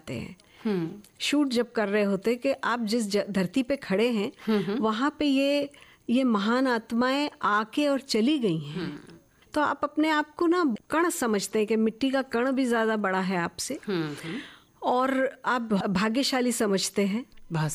जाते हैं। शूट जब कर रहे होते कि आप जिस धरती पे खड़े हैं वहां पे ये महान आत्माएं आके और चली गई हैं। तो आप अपने आप को ना कण समझते हैं कि मिट्टी का कण भी ज्यादा बड़ा है आपसे, और आप भाग्यशाली समझते हैं।